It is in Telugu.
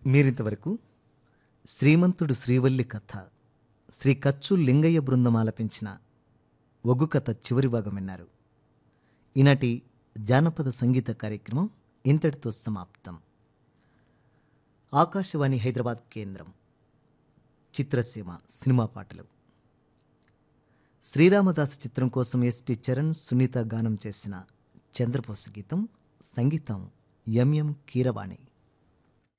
మీరింతవరకు శ్రీమంతుడు శ్రీవల్లి కథ శ్రీ కచ్చు లింగయ్య బృందం ఆలపించిన ఒగ్గు కథ చివరి భాగం విన్నారు. ఈనాటి జానపద సంగీత కార్యక్రమం ఇంతటితో సమాప్తం. ఆకాశవాణి హైదరాబాద్ కేంద్రం. చిత్రసీమ సినిమా పాటలు. శ్రీరామదాసు చిత్రం కోసం ఎస్పి చరణ్, సునీత గానం చేసిన చంద్రబోస్ గీతం. సంగీతం ఎంఎం కీరవాణి.